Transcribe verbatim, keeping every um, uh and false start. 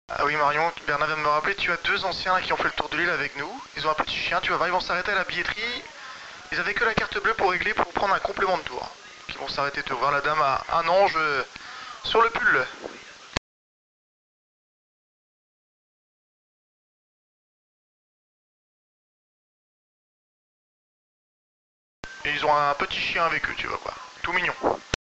Ah oui Marion, Bernard vient de me rappeler, tu as deux anciens qui ont fait le tour de l'île avec nous. Ils ont un petit chien, tu vas voir, ils vont s'arrêter à la billetterie. Ils avaient que la carte bleue pour régler, pour prendre un complément de tour. Puis ils vont s'arrêter te voir, la dame a un ange euh, sur le pull. Et ils ont un petit chien avec eux, tu vois quoi. Tout mignon.